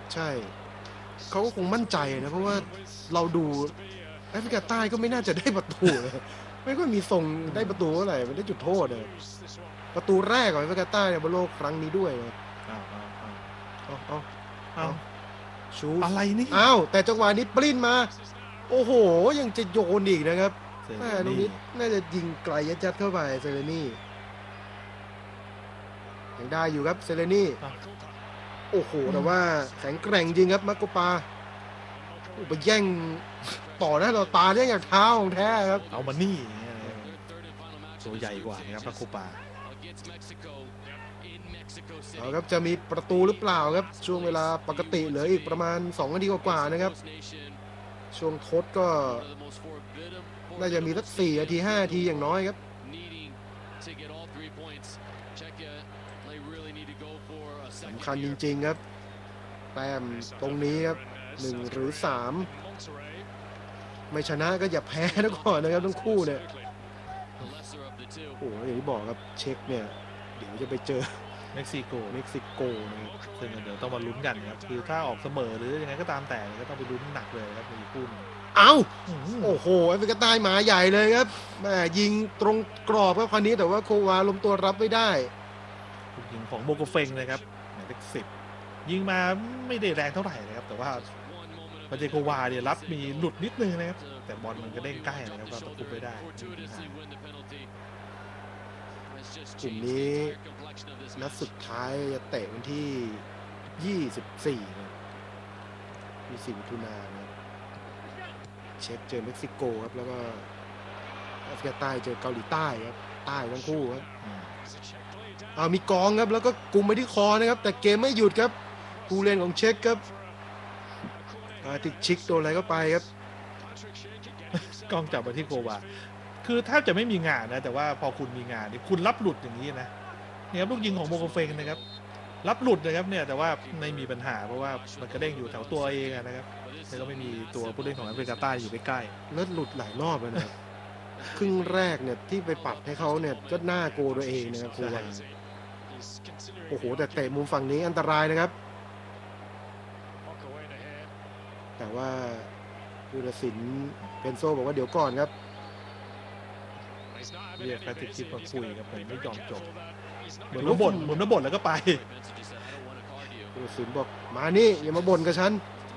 ใช่เขาก็คงมั่นใจนะเพราะว่าเราดูแอฟริกาใต้ก็ไม่น่าจะได้ประตูเลยไม่ค่อยมีทรงได้ประตูเท่าไหร่มันได้จุดโทษเลยประตูแรกของแอฟริกาใต้ในบอลโลกครั้งนี้ด้วยนะเอาชูอะไรนี่อ้าวแต่จังหวะนี้ปลิ้นมาโอ้โหยังจะโยนอีกนะครับตรงนี้น่าจะยิงไกลยัดเข้าไปเซเลนี่ยังได้อยู่ครับเซเลนี่โอ้โหแต่ว่าแข็งแกร่งจริงครับมาโกปาไปแย่งต่อหน้าต่อตาแย่งจากเท้าของแท้ครับเอามานี่ตัวใหญ่กว่านะครับมาโกปาเอาครับจะมีประตูหรือเปล่าครับช่วงเวลาปกติเหลืออีกประมาณ2 นาทีกว่านะครับช่วงทดก็น่าจะมีสัก4 นาที5 นาทีอย่างน้อยครับสำคัญจริงๆครับแต้มตรงนี้ครับ1 หรือ 3ไม่ชนะก็อย่าแพ้นะก่อนนะครับทั้งคู่เนี่ยโอ้โหอย่างที่บอกครับเช็คเนี่ยเดี๋ยวจะไปเจอเม็กซิโกนะครับซึ่งเดี๋ยวต้องมาลุ้นกันครับคือถ้าออกเสมอหรือยังไงก็ตามแต่ก็ต้องไปลุ้นหนักเลยครับในคู่นี้เอาโอ้โหแอฟริกาใต้มาใหญ่เลยครับแม่ยิงตรงกรอบครับคราวนี้แต่ว่าโควาล้มตัวรับไม่ได้ยิงของโมโกเฟงนะครับหมายเลข10ยิงมาไม่ได้แรงเท่าไหร่นะครับแต่ว่ามาเจโกวาเนี่ยรับมีหลุดนิดนึงนะครับแต่บอลมันก็เด้งใกล้นะครับก็ตะคุบไม่ได้กลุ่มนี้นัดสุดท้ายจะเตะวันที่24นะ24 มิถุนายนเช็คเจอเม็กซิโกครับแล้วก็แอฟริกาใต้เจอเกาหลีใต้ครับใต้ทั้งคู่ครับมีกองครับแล้วก็กุมไปที่คอนะครับแต่เกมไม่หยุดครับผู้เล่นของเช็คครับติดชิกโดนอะไรก็ไปครับกองจับมาที่โควาคือแทบจะไม่มีงานนะแต่ว่าพอคุณมีงานนี่คุณรับหลุดอย่างนี้นะเนี่ยลูกยิงของโมโกเฟงนะครับรับหลุดนะครับเนี่ยแต่ว่าไม่มีปัญหาเพราะว่ามันกระเด้งอยู่แถวตัวเองนะครับแล้วก็ไม่มีตัวผู้เล่นของแอฟริกาใต้อยู่ใกล้ๆแล้วหลุดหลายรอบแล้วนะครึ่งแรกเนี่ยที่ไปปัดให้เขาเนี่ยก็หน้าโกตัวเองนะครับโอ้โหแต่เตะมุมฝั่งนี้อันตรายนะครับแต่ว่าผู้ตัดสินเป็นโซบอกว่าเดี๋ยวก่อนครับเรียกแพทริกทิปมาคุยครับไม่ยอมจบเหมือนบ่นแล้วก็ไปผู้ตัดสินบอกมานี่อย่ามาบ่นกับฉัน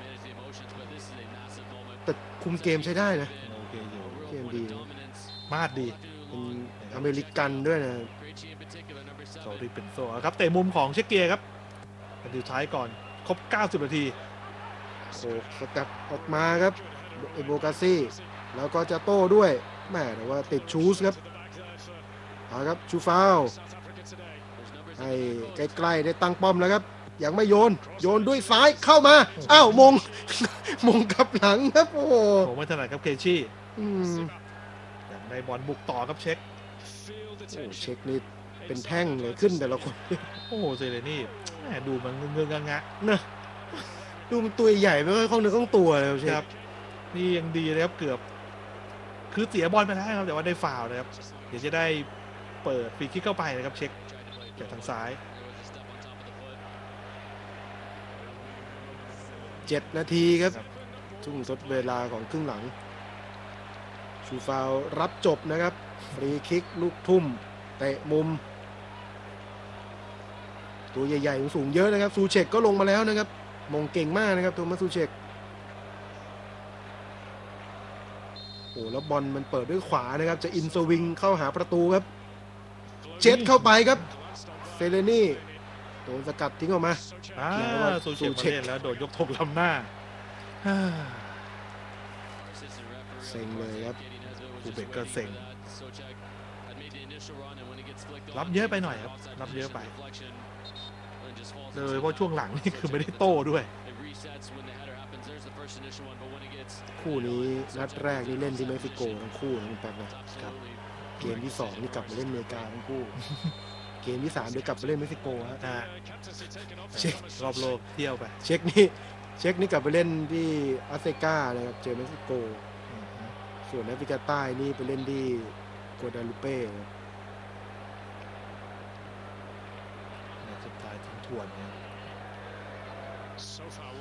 แต่คุมเกมใช้ได้นะโอเคอยู่เกมดีมาดดีเป็นอเมริกันด้วยนะโซริเป็นโซครับเตะมุมของเชคเกียร์ครับนาทีท้ายก่อนครบ90 นาทีโอ้สกัดออกมาครับเอโบกาซี่แล้วก็จะโต้ด้วยแม่แต่ว่าติดชูสครับครับชูฟาวให้ใกล้ๆได้ตั้งป้อมแล้วครับยังไม่โยนด้วยซ้ายเข้ามาอ้าวมงกับหลังครับโอ้โหผมไม่ถนัดครับเคชี่อย่างในบอลบุกต่อครับเช็คเช็คนี่เป็นแท่งเลยขึ้นแต่ละคนโอ้โหเซเลนี่ดูมันเงื้องะนะดูมันตัวใหญ่ไม่ค่อยคล่องเนื้อคล่องตัวเลยครับนี่ยังดีเลยครับเกือบคือเสียบอลไปแล้วครับแต่ว่าได้ฟาวล์นะครับเดี๋ยวจะได้เปิดฟรีคิกเข้าไปนะครับเช็คจากทางซ้าย 7 นาทีครับช่วงทดเวลาของครึ่งหลังชูฟาวรับจบนะครับฟรีคิกลูกทุ่มเตะมุมตัวใหญ่ๆสูงเยอะนะครับซูเชกก็ลงมาแล้วนะครับมงเก่งมากนะครับตัวมาซูเชกโอ้แล้วบอลมันเปิดด้วยขวานะครับจะอินสวิงเข้าหาประตูครับเจ็ดเข้าไปครับเซเลนี่โดนสกัดทิ้งออกมาซูเชกแล้วโดนยกธงล้ำหน้าเซ็งเลยครับคูเบกก็เซ็งรับเยอะไปหน่อยครับรับเยอะไปเลยเพราะช่วงหลังนี่คือไม่ได้โต้ด้วยคู่นี้นัดแรกนี่เล่นที่เม็กซิโกทั้งคู่นะแป๊บนะครับเกมที่2นี่กลับมาเล่นอเมริกาทั้งคู่เกมที่3เดี๋ยวกลับมาเล่นเม็กซิโกฮะเช็ครอบโลกเที่ยวไปเช็คนี่กลับไปเล่นที่อาเซกานะครับเจอเม็กซิโกส่วนแอฟริกาใต้นี่ไปเล่นที่โกวาดาลูเป้สุดท้ายทิ้งทวนเนี่ย